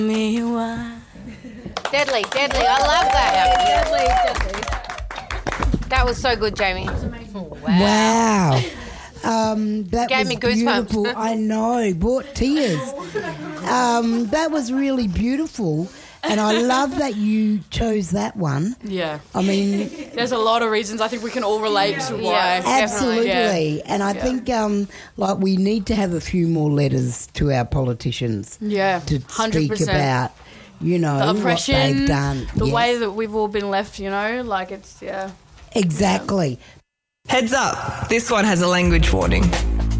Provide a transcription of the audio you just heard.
Me why. Deadly. I love that. Deadly. That was so good, Jamie. Wow. That Gave was me goosebumps. beautiful. I know, brought tears. That was really beautiful, and I love that you chose that one. Yeah. I mean, There's a lot of reasons I think we can all relate to why. absolutely. Yeah. And I think like we need to have a few more letters to our politicians. Yeah, to 100%. speak about, The oppression, what they've done. the Yes. way that we've all been left, like it's, Exactly. Heads up, this one has a language warning.